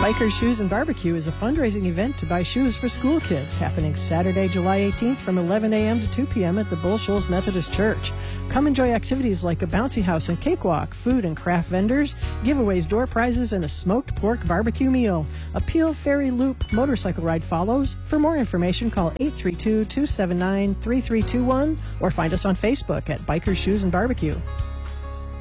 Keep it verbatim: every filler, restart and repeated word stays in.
Bikers Shoes and Barbecue is a fundraising event to buy shoes for school kids, happening Saturday, July eighteenth from eleven a.m. to two p.m. at the Bull Shoals Methodist Church. Come enjoy activities like a bouncy house and cakewalk, food and craft vendors, giveaways, door prizes, and a smoked pork barbecue meal. A Peel Ferry Loop motorcycle ride follows. For more information, call eight three two, two seven nine, three three two one or find us on Facebook at Bikers Shoes and Barbecue.